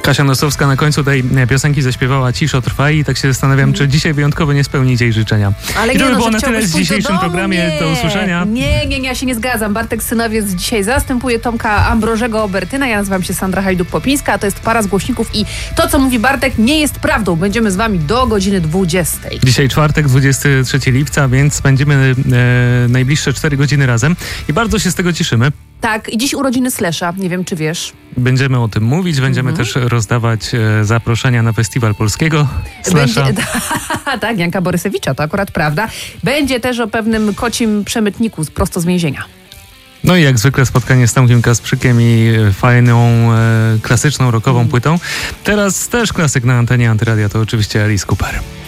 Kasia Nosowska na końcu tej piosenki zaśpiewała "Ciszo trwaj" i tak się zastanawiam, czy dzisiaj wyjątkowo nie spełnić jej życzenia. Ale I to by było że na tyle chciałbyś w pójść do dzisiejszym domu? programie. Do usłyszenia. Nie, ja się nie zgadzam. Bartek Synowiec dzisiaj zastępuje Tomka Ambrożego Obertyna. Ja nazywam się Sandra Hajduk-Popińska, a to jest Para z Głośników i to, co mówi Bartek, nie jest prawdą. Będziemy z wami do godziny 20. Dzisiaj czwartek, 23 lipca, więc spędzimy najbliższe 4 godziny razem i bardzo się z tego cieszymy. Tak, i dziś urodziny Slesha. Nie wiem, czy wiesz. Będziemy o tym mówić, będziemy też rozdawać zaproszenia na festiwal polskiego Slesha. Tak, Janka Borysewicza, to akurat prawda. Będzie też o pewnym kocim przemytniku prosto z więzienia. No i jak zwykle spotkanie z Tomkiem Kasprzykiem i fajną, klasyczną, rockową płytą. Teraz też klasyk na antenie Antyradia, to oczywiście Alice Cooper.